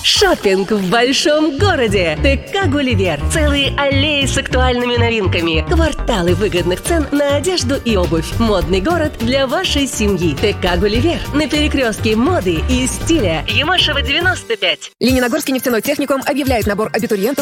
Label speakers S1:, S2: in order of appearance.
S1: Шоппинг в большом городе. ТК «Гулливер». Целые аллеи с актуальными новинками. Кварталы выгодных цен на одежду и обувь. Модный город для вашей семьи. ТК «Гулливер». На перекрестке моды и стиля. Ямашева, 95.
S2: Лениногорский нефтяной техникум объявляет набор абитуриентов